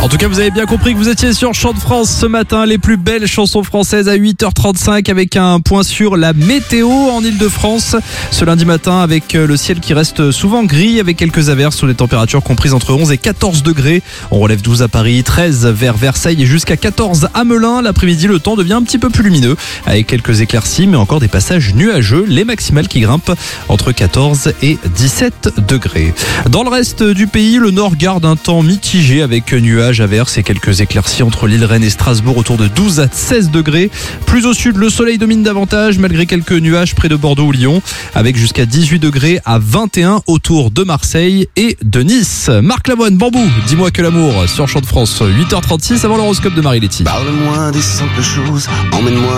En tout cas, vous avez bien compris que vous étiez sur Chant de France ce matin. Les plus belles chansons françaises à 8h35 avec un point sur la météo en Ile-de-France. Ce lundi matin avec le ciel qui reste souvent gris avec quelques averses sous des températures comprises entre 11 et 14 degrés. On relève 12 à Paris, 13 vers Versailles et jusqu'à 14 à Melun. L'après-midi, le temps devient un petit peu plus lumineux avec quelques éclaircies mais encore des passages nuageux. Les maximales qui grimpent entre 14 et 17 degrés. Dans le reste du pays, le nord garde un temps mitigé avec nuages, averses et quelques éclaircies entre l'île Rennes et Strasbourg autour de 12 à 16 degrés. Plus au sud, le soleil domine davantage malgré quelques nuages près de Bordeaux ou Lyon avec jusqu'à 18 degrés à 21 autour de Marseille et de Nice. Marc Lavoine, Bambou, dis-moi que l'amour sur Chant de France, 8h36 avant l'horoscope de Marie-Letty. Parle-moi des simples choses, emmène-moi